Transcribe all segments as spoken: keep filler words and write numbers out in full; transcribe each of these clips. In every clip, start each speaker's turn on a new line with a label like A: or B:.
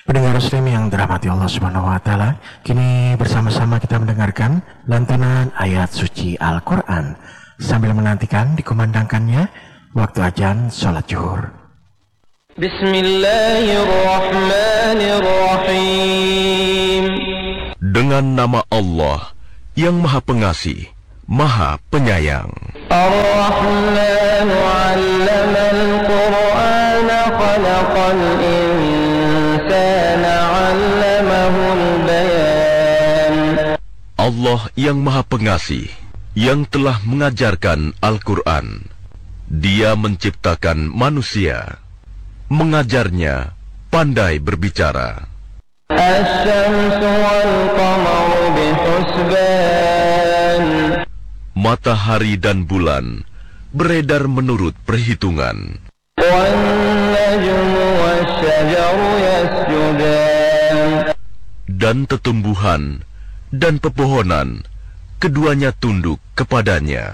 A: Pendengar muslim yang dirahmati Allah Subhanahu wa taala, kini bersama-sama kita mendengarkan lantunan ayat suci Al-Qur'an sambil menantikan dikumandangkannya waktu azan salat zuhur.
B: Bismillahirrahmanirrahim.
C: Dengan nama Allah yang Maha Pengasih, Maha Penyayang.
B: Ar-Rahmanu 'allamal Qur'ana khalaqal insana 'allamahul bayan.
C: Allah yang Maha Pengasih, yang telah mengajarkan Al-Quran. Dia menciptakan manusia, mengajarnya pandai berbicara.
B: Asy-syamsu wal qamaru bihusban.
C: Matahari dan bulan beredar menurut perhitungan.
B: Wan najmu wasy-syajaru yasjudan.
C: Dan tetumbuhan dan pepohonan keduanya tunduk kepadanya.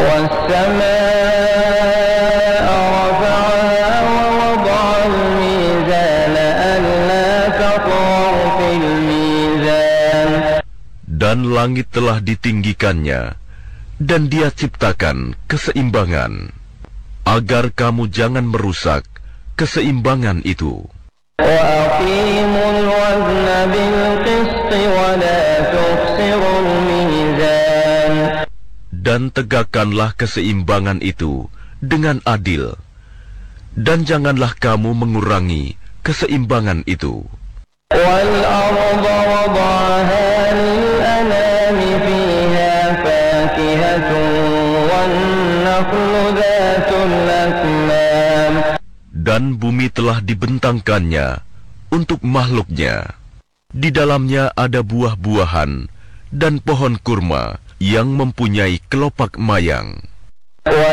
B: Was-samaa'a rafa'aha wa wada'al mizana alla tatghaw fil mizan.
C: Dan langit telah ditinggikannya, dan Dia ciptakan keseimbangan, agar kamu jangan merusak keseimbangan itu.
B: Wa aqimul wazna bil qisti wa la tukhsirul mizan.
C: Dan tegakkanlah keseimbangan itu dengan adil, dan janganlah kamu mengurangi keseimbangan itu.
B: Wal arda wada'aha lil anami fiha fakihatun wan nakhlu dhatul akmam.
C: Dan bumi telah dibentangkannya untuk makhluknya. Di dalamnya ada buah-buahan dan pohon kurma yang mempunyai kelopak mayang.
B: Wa